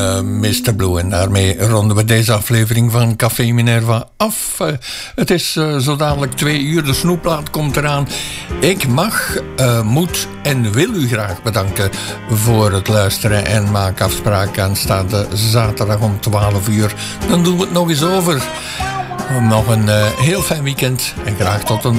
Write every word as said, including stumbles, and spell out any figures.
Uh, mister Blue. En daarmee ronden we deze aflevering van Café Minerva af. Uh, het is uh, zo dadelijk twee uur. De snoepplaat komt eraan. Ik mag, uh, moet en wil u graag bedanken voor het luisteren. En maak afspraak aanstaande zaterdag om twaalf uur. Dan doen we het nog eens over. Nog een uh, heel fijn weekend. En graag tot een